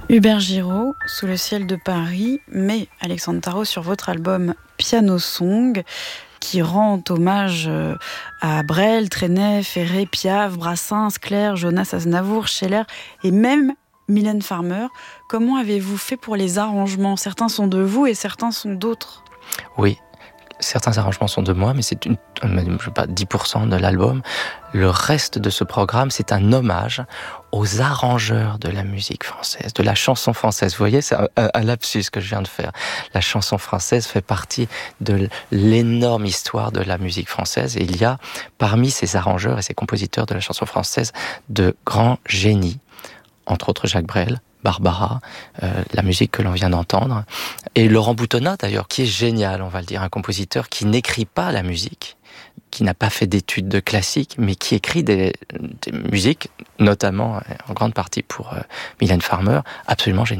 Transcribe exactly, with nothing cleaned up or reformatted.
Hubert Giraud, Sous le ciel de Paris, mais Alexandre Tarot sur votre album Piano Song, qui rend hommage à Brel, Trenet, Ferré, Piaf, Brassens, Clair, Jonas, Aznavour, Scheller et même Mylène Farmer. Comment avez-vous fait pour les arrangements ? Certains sont de vous et certains sont d'autres. Oui, certains arrangements sont de moi, mais c'est une, je sais pas, dix pour cent de l'album. Le reste de ce programme, c'est un hommage aux arrangeurs de la musique française, de la chanson française. Vous voyez, c'est un, un lapsus que je viens de faire. La chanson française fait partie de l'énorme histoire de la musique française. Et il y a, parmi ces arrangeurs et ces compositeurs de la chanson française, de grands génies, entre autres Jacques Brel, Barbara, euh, la musique que l'on vient d'entendre, et Laurent Boutonnat d'ailleurs, qui est génial, on va le dire, un compositeur qui n'écrit pas la musique, qui n'a pas fait d'études de classique, mais qui écrit des, des musiques, notamment en grande partie pour euh, Mylène Farmer, absolument génial.